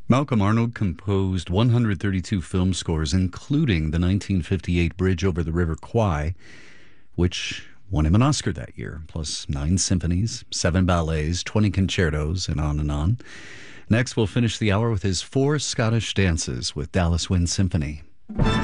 Malcolm Arnold composed 132 film scores, including the 1958 Bridge over the River Kwai, which won him an Oscar that year, plus 9 symphonies, 7 ballets, 20 concertos, and on and on. Next, we'll finish the hour with his 4 Scottish dances with Dallas Wind Symphony.